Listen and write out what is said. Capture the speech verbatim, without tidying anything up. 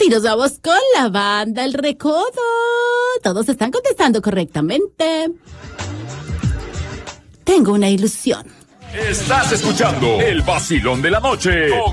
Y nos vamos con la banda El Recodo. Todos están contestando correctamente. Tengo una ilusión. Estás escuchando el vacilón de la noche con